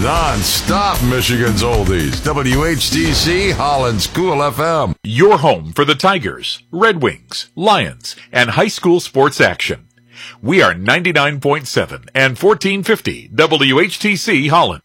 Non-stop Michigan's oldies. WHTC Holland School FM. Your home for the Tigers, Red Wings, Lions, and high school sports action. We are 99.7 and 1450 WHTC Holland.